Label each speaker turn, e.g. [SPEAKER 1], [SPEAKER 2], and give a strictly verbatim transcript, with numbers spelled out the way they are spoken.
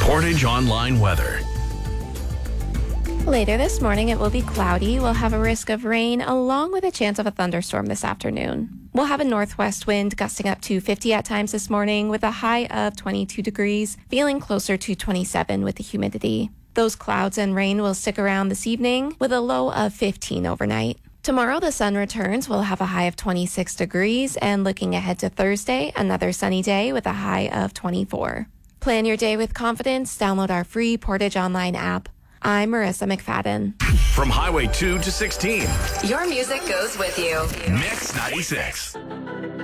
[SPEAKER 1] Portage Online weather.
[SPEAKER 2] Later this morning, it will be cloudy. We'll have a risk of rain along with a chance of a thunderstorm this afternoon. We'll have a northwest wind gusting up to fifty at times this morning with a high of twenty-two degrees, feeling closer to twenty-seven with the humidity. Those clouds and rain will stick around this evening with a low of fifteen overnight. Tomorrow, the sun returns. We'll have a high of twenty-six degrees, and looking ahead to Thursday, another sunny day with a high of twenty-four. Plan your day with confidence. Download our free Portage Online app. I'm Marissa McFadden.
[SPEAKER 1] From Highway two to sixteen.
[SPEAKER 3] Your music goes with you.
[SPEAKER 1] Mix ninety-six.